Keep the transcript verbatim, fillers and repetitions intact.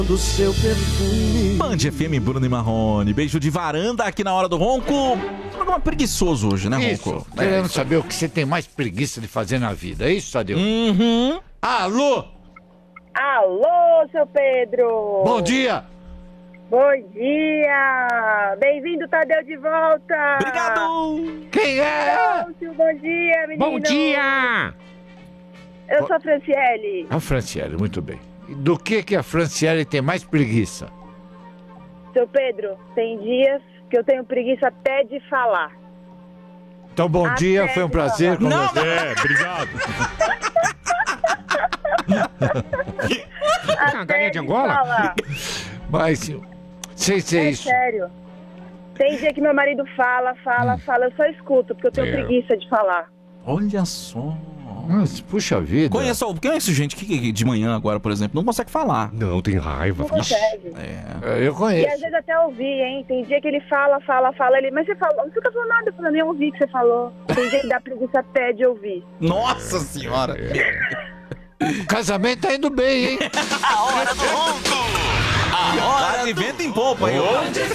do seu perfume. Band F M, Bruno e Marrone. Beijo de varanda aqui na Hora do Ronco. Programa preguiçoso hoje, né, Isso. Ronco? Querendo É, saber o que você tem mais preguiça de fazer na vida. É isso, Tadeu? Uhum. Alô? Alô, seu Pedro! Bom dia! Bom dia! Bem-vindo, Tadeu, de volta! Obrigado! Quem é? Lúcio, bom dia, menino! Bom dia! Eu sou a Franciele. A Franciele, muito bem. E do que que a Franciele tem mais preguiça? Seu Pedro, tem dias que eu tenho preguiça até de falar. Então, bom Até dia, foi um de prazer com Não, você. É, obrigado. Até galinha de Angola? falar. Mas, sem ser É isso. sério. Tem dia que meu marido fala, fala, fala, eu só escuto, porque eu tenho É. preguiça de falar. Olha só. Nossa, puxa vida. Conheço, conheço gente que, que de manhã agora, por exemplo, não consegue falar. Não, tem raiva. Não consegue. É. É, Eu E conheço. às vezes até ouvi, hein? Tem dia que ele fala, fala, fala, ele, mas você falou, não fica falando nada, eu falei, nem ouvi o que você falou. Tem dia que dá preguiça até de ouvir. Nossa senhora! O casamento tá indo bem, hein? A hora do ronco! A hora do vento em popa, hein?